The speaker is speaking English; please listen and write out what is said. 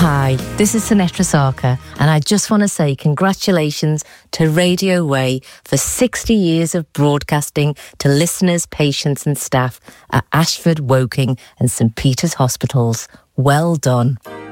Hi, this is Sinetra Sarkar, and I just want to say congratulations to Radio Way for 60 years of broadcasting to listeners, patients and staff at Ashford, Woking and St Peter's Hospitals. Well done.